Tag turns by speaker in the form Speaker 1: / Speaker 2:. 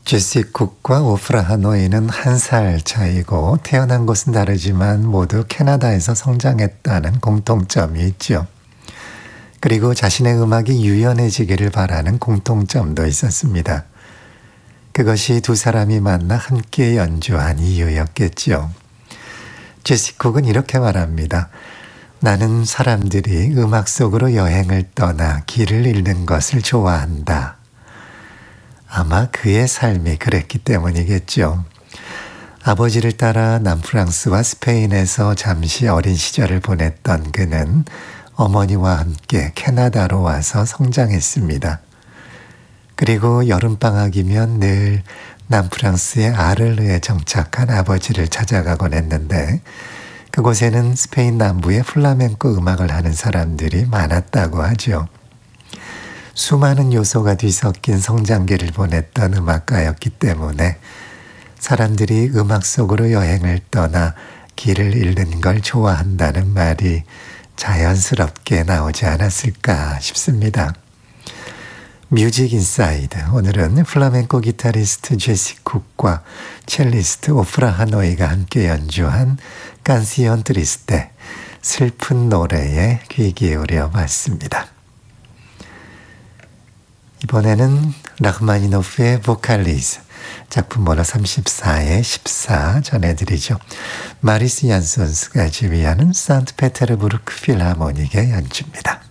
Speaker 1: 제시 쿡과 오프라 하노이는 1살 차이고 태어난 곳은 다르지만 모두 캐나다에서 성장했다는 공통점이 있죠. 그리고 자신의 음악이 유연해지기를 바라는 공통점도 있었습니다. 그것이 두 사람이 만나 함께 연주한 이유였겠죠. 제시 쿡은 이렇게 말합니다. 나는 사람들이 음악 속으로 여행을 떠나 길을 잃는 것을 좋아한다. 아마 그의 삶이 그랬기 때문이겠죠. 아버지를 따라 남프랑스와 스페인에서 잠시 어린 시절을 보냈던 그는 어머니와 함께 캐나다로 와서 성장했습니다. 그리고 여름방학이면 늘 남프랑스의 아를르에 정착한 아버지를 찾아가곤 했는데 그곳에는 스페인 남부의 플라멩코 음악을 하는 사람들이 많았다고 하죠. 수많은 요소가 뒤섞인 성장기를 보냈던 음악가였기 때문에 사람들이 음악 속으로 여행을 떠나 길을 잃는 걸 좋아한다는 말이 자연스럽게 나오지 않았을까 싶습니다. 뮤직 인사이드, 오늘은 플라멩코 기타리스트 제시 쿡과 첼리스트 오프라 하노이가 함께 연주한 깐시온 트리스테, 슬픈 노래에 귀 기울여 봤습니다. 이번에는 라흐마니노프의 보칼리즈, 작품 번호 34의 14 전해드리죠. 마리스 얀손스가 지휘하는 산트페테르부르크 필하모닉의 연주입니다.